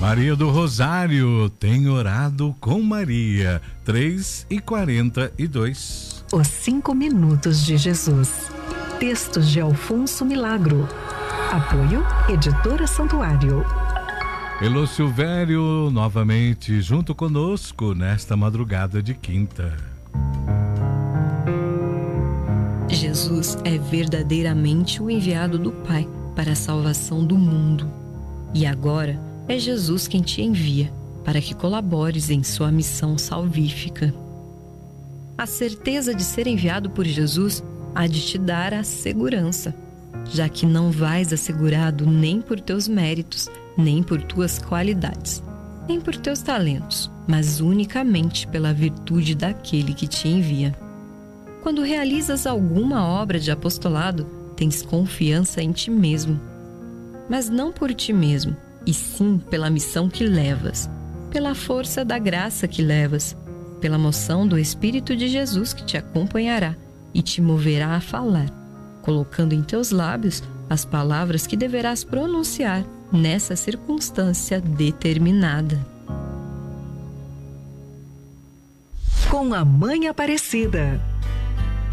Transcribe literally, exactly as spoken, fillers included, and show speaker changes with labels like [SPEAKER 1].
[SPEAKER 1] Maria do Rosário tem orado com Maria, três e quarenta e dois.
[SPEAKER 2] Os cinco minutos de Jesus. Textos de Alfonso Milagro. Apoio Editora Santuário.
[SPEAKER 1] Elô Silvério, novamente junto conosco nesta madrugada de quinta.
[SPEAKER 3] Jesus é verdadeiramente o enviado do Pai para a salvação do mundo. E agora é Jesus quem te envia para que colabores em sua missão salvífica. A certeza de ser enviado por Jesus há de te dar a segurança, já que não vais assegurado nem por teus méritos, nem por tuas qualidades, nem por teus talentos, mas unicamente pela virtude daquele que te envia. Quando realizas alguma obra de apostolado, tens confiança em ti mesmo, mas não por ti mesmo, e sim pela missão que levas, pela força da graça que levas, pela moção do Espírito de Jesus que te acompanhará e te moverá a falar, colocando em teus lábios as palavras que deverás pronunciar nessa circunstância determinada.
[SPEAKER 2] Com a Mãe Aparecida.